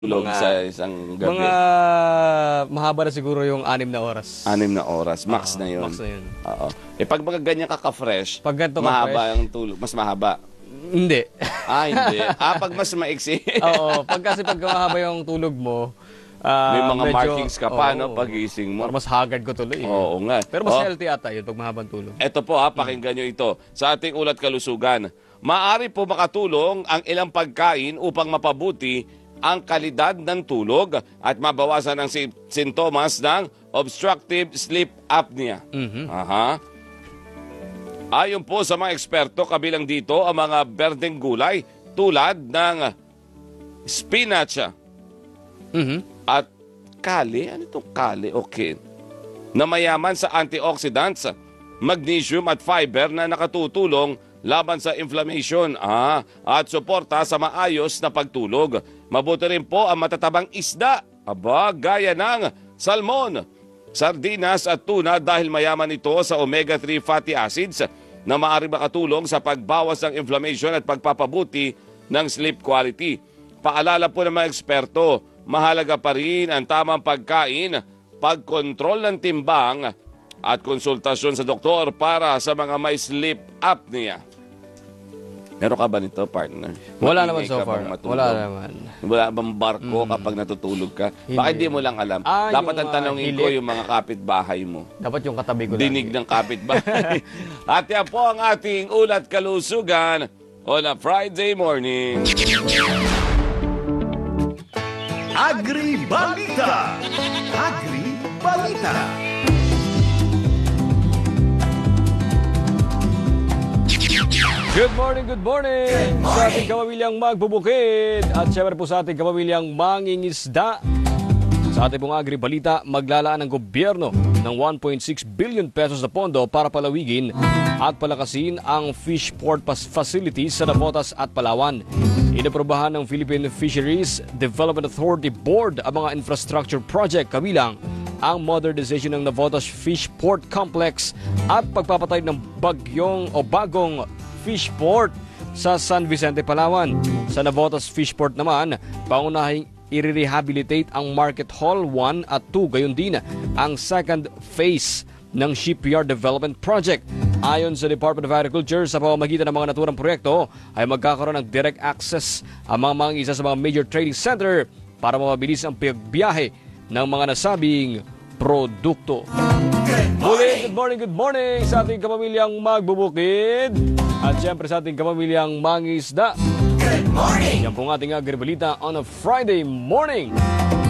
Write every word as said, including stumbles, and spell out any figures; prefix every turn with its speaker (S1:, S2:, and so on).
S1: tulog
S2: Mga-
S1: sa isang gabi?
S2: Mga mahaba na siguro yung anim na oras.
S1: Anim na oras. Max
S2: Oo,
S1: na yun.
S2: max na yun.
S1: Oo. Eh pag mga ganyan ka ka-fresh,
S2: Pag ganito
S1: mahaba
S2: ka-fresh?
S1: ang tulog. Mas mahaba.
S2: Hindi.
S1: Ah, hindi. ah, pag mas maiksi.
S2: Oo, pag kasi pag mahaba yung tulog mo, ah,
S1: May mga
S2: medyo-
S1: markings ka pa,
S2: oo,
S1: no, pagising mo.
S2: parang mas haggard ko tuloy. eh.
S1: Oo nga.
S2: Pero mas
S1: Oh.
S2: healthy ata yun pag mahabang tulog.
S1: Ito po ha, pakinggan nyo ito. Sa ating ulat kalusugan, maaari po makatulong ang ilang pagkain upang mapabuti ang kalidad ng tulog at mabawasan ang si- sintomas ng obstructive sleep apnea.
S2: Mhm.
S1: Aha. Ayon po sa mga eksperto, kabilang dito ang mga berdeng gulay tulad ng spinach
S2: Mhm.
S1: at kale. Ano itong kale? Okay. Na mayaman sa antioxidants, magnesium at fiber na nakatutulong laban sa inflammation ah, at suporta sa maayos na pagtulog. Mabuti rin po ang matatabang isda, aba, gaya ng salmon, sardinas at tuna dahil mayaman ito sa omega three fatty acids na maaari makatulong sa pagbawas ng inflammation at pagpapabuti ng sleep quality. Paalala po ng mga eksperto, mahalaga pa rin ang tamang pagkain, pagkontrol ng timbang at konsultasyon sa doktor para sa mga may sleep apnea. Meron ka ba nito, partner?
S2: Wala naman
S1: Maingay
S2: so
S1: ka
S2: far.
S1: bang matulog?
S2: Wala naman.
S1: Wala bang barko kapag natutulog ka?
S2: Hindi.
S1: Bakit di mo lang alam?
S2: Ah,
S1: Dapat
S2: yung,
S1: ang
S2: ah,
S1: tanongin ko
S2: hilik.
S1: yung mga kapitbahay mo.
S2: Dapat yung katabi ko
S1: Dinig
S2: lagi.
S1: ng kapitbahay. At yan po ang ating ulat kalusugan on a Friday morning.
S3: Agri-Balita! Agri-Balita!
S2: Good morning, good morning, sa ating kapamilyang magbubukid at syempre po sa ating kapamilyang mangingisda. Sa ating pong agri-balita, maglalaan ng gobyerno ng one point six billion pesos na pondo para palawigin at palakasin ang fish port facilities sa Navotas at Palawan. Inaprobahan ng Philippine Fisheries Development Authority Board ang mga infrastructure project kabilang ang modernization ng Navotas Fish Port Complex at pagpapatay ng bagyong o bagong fish port sa San Vicente, Palawan. Sa Navotas Fish Port naman, pangunahing i-rehabilitate ang Market Hall one at two, gayon din ang second phase ng Shipyard Development Project. Ayon sa Department of Agriculture, sa pamamagitan ng mga naturang proyekto ay magkakaroon ng direct access ang mga mga isa sa mga major trading center para mapabilis ang pagbiyahe ng mga nasabing produkto. Muli, good morning, good morning sa ating kapamilyang magbubukid at siyempre sa ating kapamilyang mangisda. Good morning! Yan po ang ating agri-balita on a Friday morning.